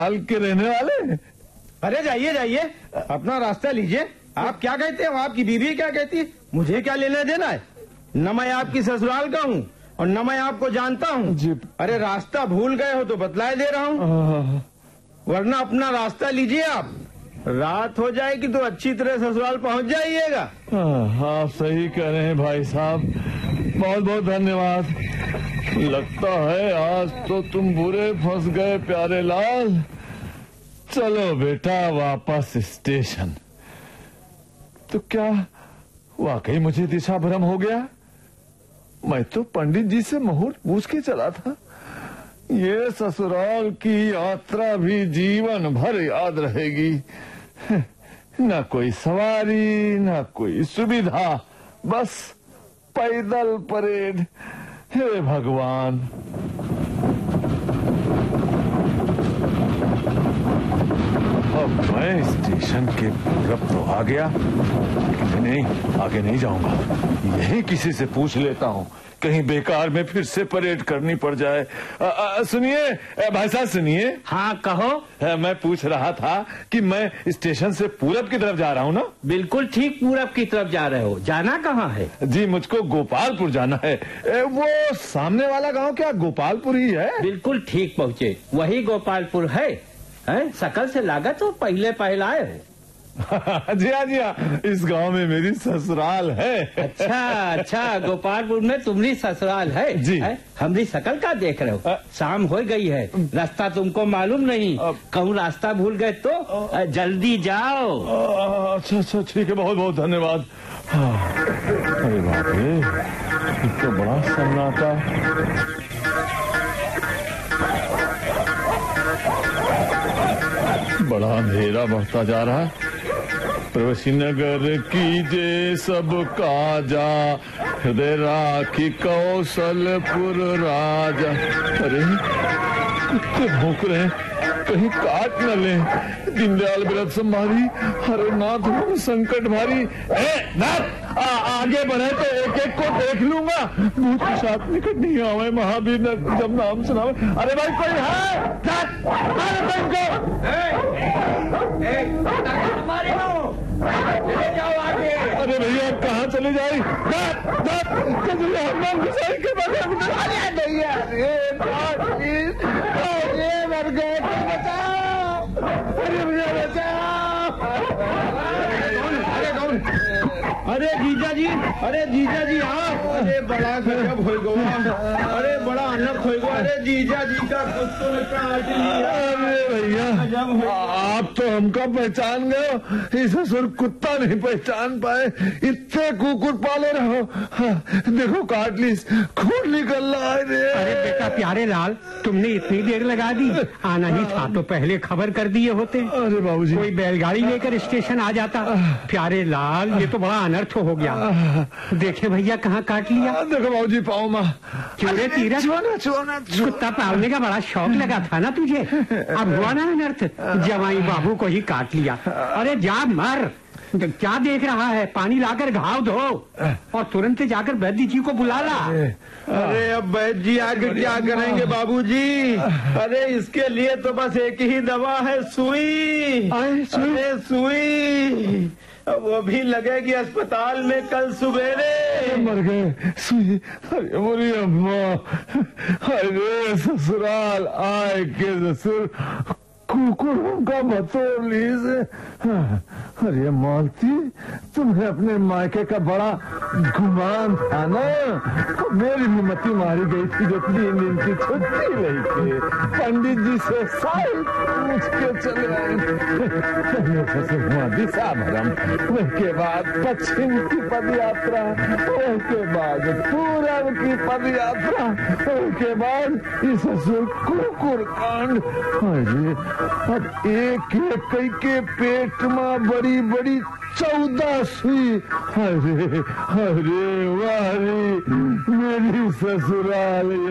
हाल के रहने वाले। अरे जाइए जाइए, अपना रास्ता लीजिए। आप क्या कहते हो, आपकी बीवी क्या कहती है, मुझे क्या लेना देना है? न मैं आपकी ससुराल का हूँ और न मैं आपको जानता हूँ। अरे रास्ता भूल गए हो तो बतलाए दे रहा हूँ, वरना अपना रास्ता लीजिए। आप रात हो जाएगी तो अच्छी तरह ससुराल पहुँच जाइएगा। आप सही कह रहे हैं भाई साहब, बहुत बहुत धन्यवाद। लगता है आज तो तुम बुरे फंस गए प्यारे लाल। चलो बेटा वापस स्टेशन। तो क्या वाकई मुझे दिशा भ्रम हो गया? मैं तो पंडित जी से मुहूर्त पूछ के चला था। ये ससुराल की यात्रा भी जीवन भर याद रहेगी। न कोई सवारी न कोई सुविधा, बस पैदल परेड। हे भगवान। अब मैं स्टेशन के पूरब तो आ गया, लेकिन नहीं, आगे नहीं जाऊंगा। यही किसी से पूछ लेता हूँ, कहीं बेकार में फिर से परेड करनी पड़ जाए। सुनिए भाई साहब, सुनिए। हाँ कहो। मैं पूछ रहा था कि मैं स्टेशन से पूरब की तरफ जा रहा हूँ ना? बिल्कुल ठीक, पूरब की तरफ जा रहे हो। जाना कहाँ है? जी मुझको गोपालपुर जाना है। वो सामने वाला गांव क्या गोपालपुर ही है? बिल्कुल ठीक पहुँचे, वही गोपालपुर है। शकल से लागत तो पहले पहलाए हो। जी हाँ जी हाँ, इस गांव में मेरी ससुराल है। अच्छा अच्छा, गोपालपुर में तुम्हारी ससुराल है जी। हमारी शकल का देख रहे हो? शाम हो गई है, रास्ता तुमको मालूम नहीं, कहूँ रास्ता भूल गए तो जल्दी जाओ। अच्छा अच्छा ठीक है, बहुत बहुत धन्यवाद। अरे बाप रे, ये तो बड़ा सन्नाटा। बड़ा अंधेरा बढ़ता जा रहा। प्रवेशी नगर कीजे सब काजा, हृदय राखी कौशलपुर राजा। अरे कुत्ते भौंक रहे, कहीं काट न ले। दीनदयाल बिरद संभारी, हरे नाथ हो संकट भारी। नाथ आगे बढ़े तो एक एक को देख लूंगा, भूत पिशाच निकट नहीं आवे, महावीर ने जब नाम सुनावे। अरे भाई कोई है? जाओ आगे। अरे भैया कहाँ चले जाए? मर गए, बचाओ। अरे भैया बचाओ। अरे जीजा जी, अरे जीजा जी आप। अरे बड़ा गजब हो गया, अरे बड़ा अनर्थ हो गया। अरे जीजा जी का कुछ तो काट लिया। अरे भैया आप तो हमका पहचान गए, इस ससुर कुत्ता नहीं पहचान पाए। इतने कुकुर पाले रहो, देखो काट ली, खून निकल रहा है रे। अरे बेटा प्यारे लाल, तुमने इतनी देर लगा दी, आना ही था तो पहले खबर कर दिए होते। अरे बाबूजी, कोई बैलगाड़ी लेकर स्टेशन आ जाता। प्यारे लाल ये तो बड़ा अनर्थ हो गया। देखे भैया कहाँ काट लिया। देखो बाबूजी पाओ माँ। क्यों तीरथ, कुत्ता पालने का बड़ा शौक लगा था ना तुझे, अब हुआ ना अनर्थ, जवाई बाबू को ही काट लिया। अरे जा मर, क्या देख रहा है, पानी लाकर घाव धो और तुरंत जाकर वैद्य जी को बुला ला। अरे अब वैद्य जी आगे क्या करेंगे बाबूजी? अरे इसके लिए तो बस एक ही दवा है, सुई। अरे सुई, वो भी लगेगी अस्पताल में कल सवेरे। मर गए सुई। अरे मोरी अम्मा, अरे ससुराल आए के ससुर कुकुरों का बतौर लीजिए। अरे मालती, तुम्हें अपने मायके का बड़ा गुमान था ना। मेरी हिम्मती मारी गई थी जो 3 दिन की छुट्टी रही थी। पंडित जी से साल पूछ के चले आए। दिशा भ्रम, उसके बाद पश्चिम की पद यात्रा, उसके बाद पूरब की पद यात्रा, उसके बाद इस कुकुर कांड। अब एक एक के पेट में बड़ी बड़ी 14 सुई। अरे अरे वारी मेरी ससुराल।